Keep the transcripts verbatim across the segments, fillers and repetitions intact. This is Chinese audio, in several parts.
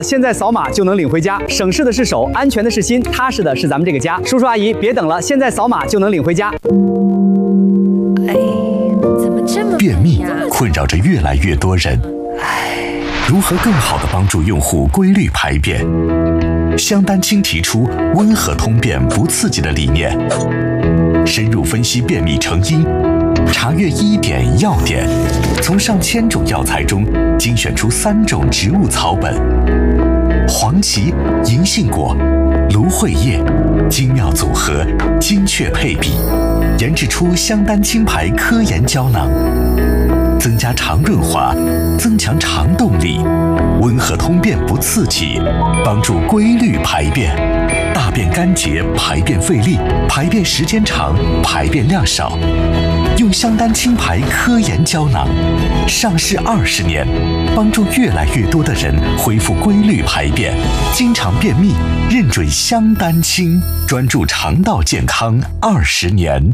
现在扫码就能领回家，省事的是手，安全的是心，踏实的是咱们这个家。叔叔阿姨，别等了，现在扫码就能领回家。 哎，怎么这么便秘困扰着越来越多人，如何更好地帮助用户规律排便？香丹青提出温和通便不刺激的理念，深入分析便秘成因，查阅医典药典，从上千种药材中精选出三种植物草本：黄芪、银杏果、芦荟叶，精妙组合，精确配比，研制出香丹青牌科研胶囊，增加肠润滑，增强肠动力，温和通便不刺激，帮助规律排便，大便干结，排便费力，排便时间长，排便量少。用香丹青牌科研胶囊，上市二十年，帮助越来越多的人恢复规律排便，经常便秘，认准香丹青，专注肠道健康二十年。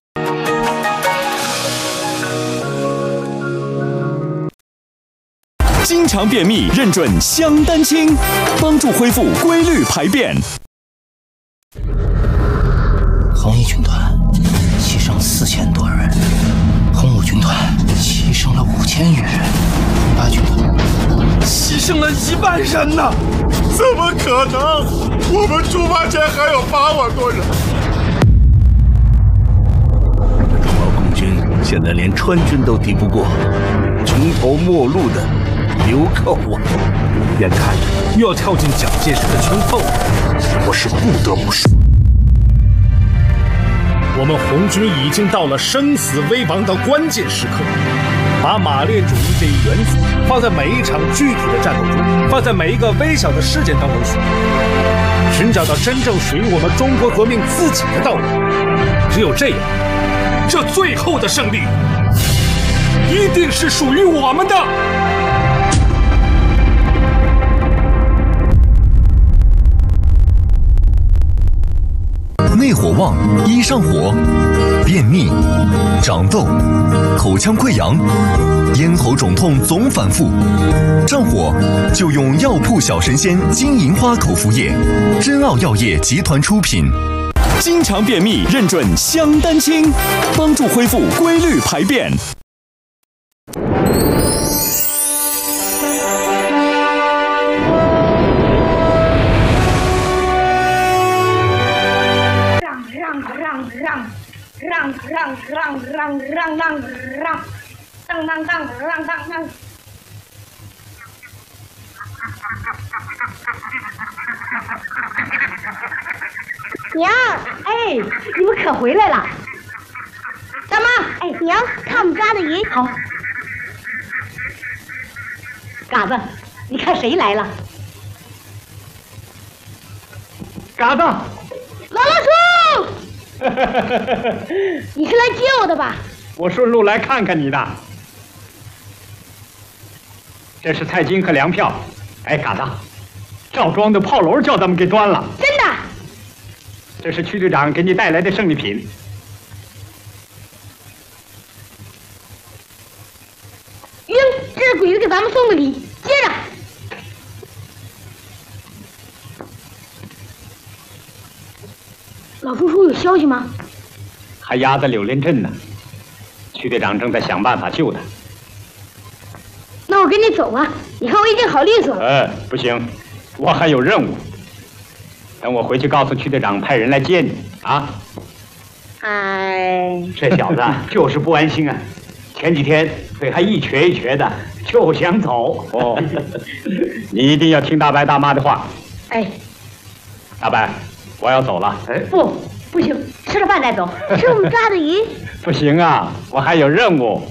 经常便秘，认准香丹青，帮助恢复规律排便。 红衣军团牺牲四千多人，红五军团牺牲了五千余人，红八军团牺牲了一万人呢！怎么可能？我们出发前还有八万多人。 毛共军现在连川军都敌不过，穷途末路的流寇啊，眼看着又要跳进蒋介石的圈套，我是不得不说。 我们红军已经到了生死危亡的关键时刻，把马列主义这一原则放在每一场具体的战斗中，放在每一个微小的事件当中去，寻找到真正属于我们中国革命自己的道路。只有这样，这最后的胜利一定是属于我们的。 内火旺易上火，便秘、长痘、口腔溃疡、咽喉肿痛总反复，上火就用药铺小神仙金银花口服液，珍奥药业集团出品。 经常便秘，认准香丹青，帮助恢复规律排便。 让让让让让让让，当当当让当当。 娘，哎，你们可回来了。大妈，哎，娘，看我们家的鱼。好。嘎子，你看谁来了？ 嘎子， 老老叔。你是来接我的吧？ 我顺路来看看你的。这是菜金和粮票。哎，嘎子，赵庄的炮楼叫咱们给端了。 真的？ 这是区队长给你带来的胜利品。 晕，这是鬼子给咱们送的礼，接着。老叔叔有消息吗？ 还压在柳林镇呢，区队长正在想办法救他。 那我跟你走啊！你看我已经好利索了。 呃，不行，我还有任务。等我回去告诉区队长派人来接你啊！ 哎， 这小子就是不安心啊！前几天腿还一瘸一瘸的，就想走。哦，你一定要听大白大妈的话。 哎， 大白。我要走了。哎， 不，不行，吃了饭再走。吃我们抓的鱼。 不行啊，我还有任务。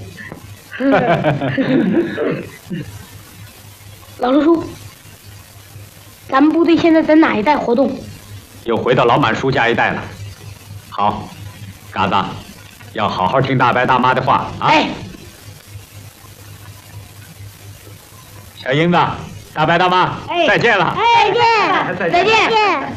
老叔叔，咱们部队现在在哪一带活动？ 又回到老满叔家一带了。好，嘎子，要好好听大白大妈的话啊。 哎， 小英子，大白大妈，哎、再见了。 哎，再见，再见。再见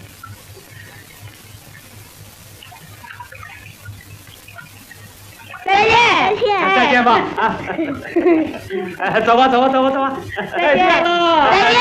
再再见，再见， 再见吧啊！哎，走吧，走吧，走吧，走吧， 再见，再见。